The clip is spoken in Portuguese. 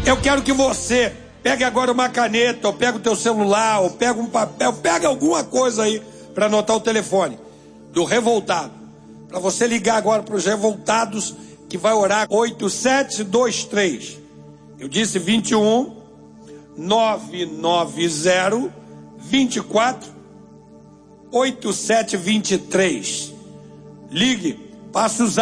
Eu quero que você pegue agora uma caneta, ou pega o teu celular, ou pega um papel, pega alguma coisa aí para anotar o telefone do revoltado. Para você ligar agora para os revoltados, que vai orar 8723. Eu disse 21 990 24 8723. Ligue, passe os